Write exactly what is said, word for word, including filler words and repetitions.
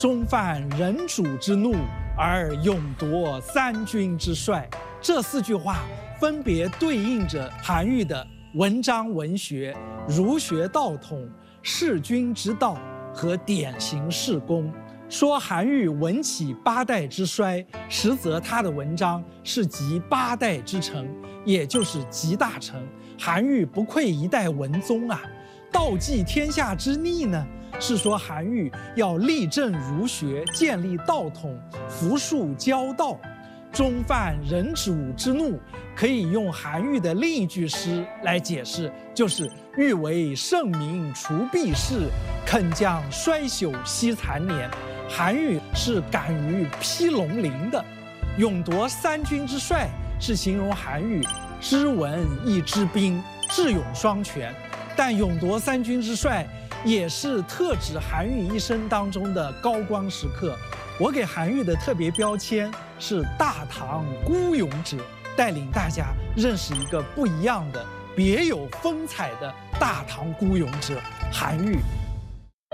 终犯人主之怒，而勇夺三军之帅。这四句话分别对应着韩愈的文章文学、儒学道统、弑君之道和典型事功。说韩愈文起八代之衰，实则他的文章是集八代之成，也就是集大成。韩愈不愧一代文宗啊！道济天下之逆呢，是说韩愈要立正儒学，建立道统，扶庶教道，终犯人主之怒。可以用韩愈的另一句诗来解释，就是欲为圣明除弊事，肯将衰朽惜残年。韩愈是敢于劈龙鳞的，勇夺三军之帅是形容韩愈知文亦知兵，智勇双全。但勇夺三军之帅也是特指韩愈一生当中的高光时刻。我给韩愈的特别标签是大唐孤勇者，带领大家认识一个不一样的、别有风采的大唐孤勇者韩愈。